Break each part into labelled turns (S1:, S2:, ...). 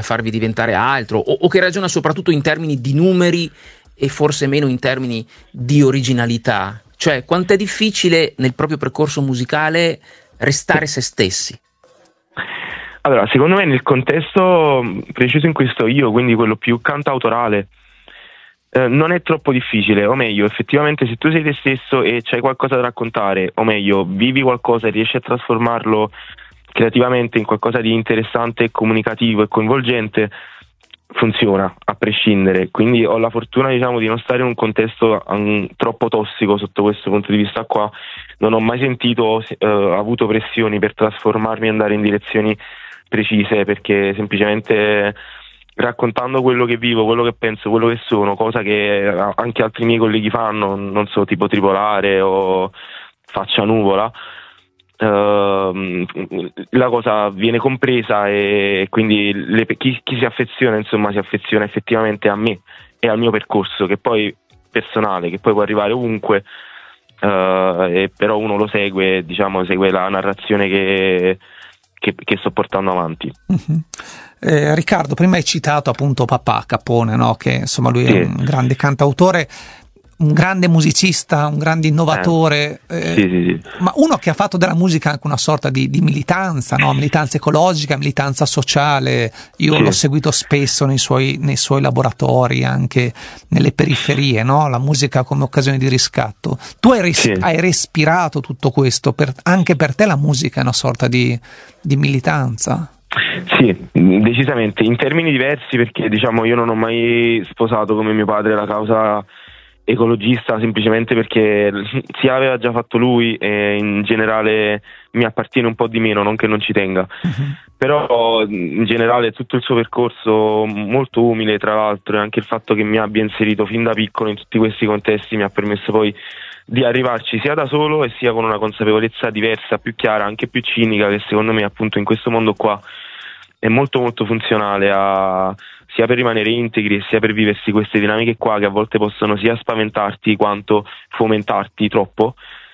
S1: farvi diventare altro, o che ragiona soprattutto in termini di numeri e forse meno in termini di originalità? Cioè, quanto è difficile nel proprio percorso musicale restare se stessi?
S2: Allora, secondo me nel contesto preciso in cui sto io, quindi quello più cantautorale, non è troppo difficile, o meglio, effettivamente se tu sei te stesso e c'hai qualcosa da raccontare, o meglio, vivi qualcosa e riesci a trasformarlo creativamente in qualcosa di interessante, comunicativo e coinvolgente, funziona a prescindere. Quindi ho la fortuna, diciamo, di non stare in un contesto troppo tossico sotto questo punto di vista qua. Non ho mai sentito avuto pressioni per trasformarmi e andare in direzioni precise, perché semplicemente raccontando quello che vivo, quello che penso, quello che sono, cosa che anche altri miei colleghi fanno, non so, tipo Tripolare o Faccia Nuvola, la cosa viene compresa e quindi chi si affeziona, insomma, si affeziona effettivamente a me e al mio percorso, che poi personale, che poi può arrivare ovunque, e però uno lo segue, diciamo, segue la narrazione che sto portando avanti.
S3: Riccardo, prima hai citato appunto papà Capone, no? Che insomma lui è un grande cantautore, un grande musicista, un grande innovatore,
S2: sì.
S3: Ma uno che ha fatto della musica anche una sorta di militanza, no? Militanza ecologica, militanza sociale. Io l'ho seguito spesso nei suoi laboratori, anche nelle periferie, no? La musica come occasione di riscatto. Tu hai respirato tutto questo, anche per te la musica è una sorta di militanza?
S2: Sì, decisamente, in termini diversi, perché diciamo io non ho mai sposato come mio padre la causa ecologista, semplicemente perché si aveva già fatto lui e in generale mi appartiene un po' di meno, non che non ci tenga. Però in generale tutto il suo percorso molto umile, tra l'altro, e anche il fatto che mi abbia inserito fin da piccolo in tutti questi contesti mi ha permesso poi di arrivarci sia da solo e sia con una consapevolezza diversa, più chiara, anche più cinica, che secondo me appunto in questo mondo qua è molto molto funzionale sia per rimanere integri e sia per viversi queste dinamiche qua, che a volte possono sia spaventarti quanto fomentarti troppo,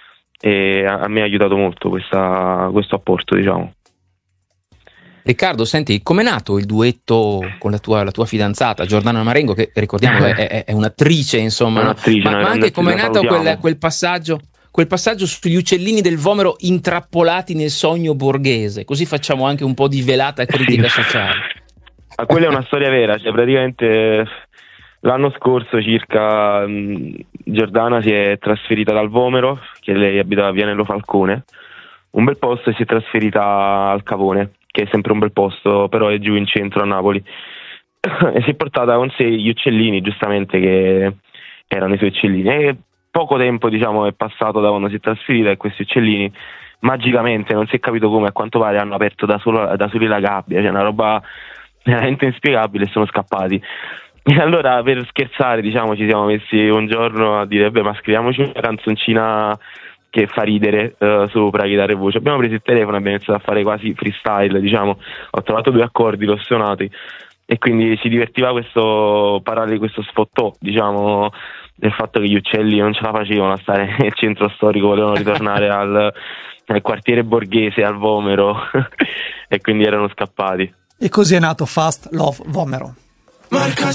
S2: e a me ha aiutato molto questo apporto, diciamo.
S1: Riccardo, senti, com'è nato il duetto con la tua fidanzata Giordana Marengo, che ricordiamo è un'attrice, insomma, ma anche com'è nato quel passaggio sugli uccellini del Vomero intrappolati nel sogno borghese, così facciamo anche un po' di velata critica sociale.
S2: Ma quella è una storia vera, cioè praticamente l'anno scorso circa Giordana si è trasferita dal Vomero, che lei abitava a Vianello Falcone, un bel posto, e si è trasferita al Cavone, che è sempre un bel posto, però è giù in centro a Napoli, e si è portata con sé gli uccellini, giustamente, che erano i suoi uccellini, e poco tempo, diciamo, è passato da quando si è trasferita, e questi uccellini magicamente, non si è capito come, a quanto pare hanno aperto da soli la gabbia, cioè una roba veramente inspiegabile, e sono scappati. E allora, per scherzare, diciamo, ci siamo messi un giorno a dire: beh, ma scriviamoci una canzoncina che fa ridere sopra, chitarra e voce. Abbiamo preso il telefono e abbiamo iniziato a fare quasi freestyle, diciamo. Ho trovato 2 accordi, l'ho suonati, e quindi ci divertiva questo sfottò, diciamo, del fatto che gli uccelli non ce la facevano a stare nel centro storico, volevano ritornare al quartiere borghese, al Vomero, e quindi erano scappati.
S3: E così è nato Fast Love Vomero.